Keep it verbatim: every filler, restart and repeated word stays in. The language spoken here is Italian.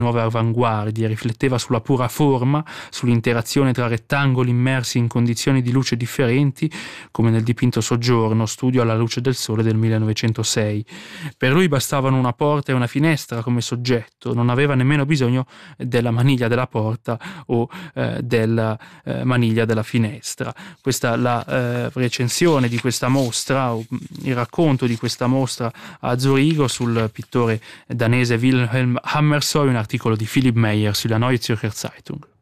nuove avanguardie, rifletteva sulla pura forma, sull'interazione tra rettangoli immersi in condizioni di luce differenti, come nel dipinto Soggiorno, studio alla luce del sole del millenovecentosei. Per lui bastavano una porta e una finestra come soggetto, non aveva nemmeno bisogno della maniglia della porta o eh, della eh, maniglia della finestra. Questa la eh, recensione di questa mostra, o il racconto di questa mostra a Zurigo sul pittore danese Wilhelm Hammershøi, un articolo di Philipp Meyer sulla Neue Zürcher Zeitung.